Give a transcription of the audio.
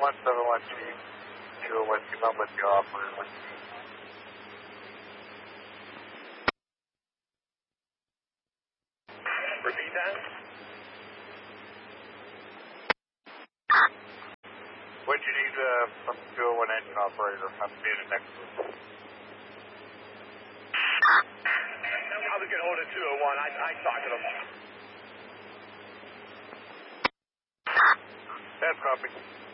171 Chief, 201 Team up with you, operator 1. Repeat that. What do you need from 201 engine operator? I'm being it next week. I was getting hold of 201. I talked to them. That's copy.